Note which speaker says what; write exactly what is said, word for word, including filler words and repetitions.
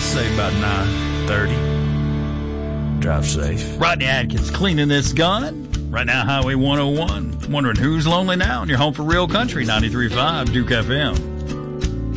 Speaker 1: let's say about nine thirty. Drive safe.
Speaker 2: Rodney Atkins cleaning this gun. Right now, Highway one oh one. Wondering who's lonely now? And you're home for Real Country, ninety-three point five Duke F M.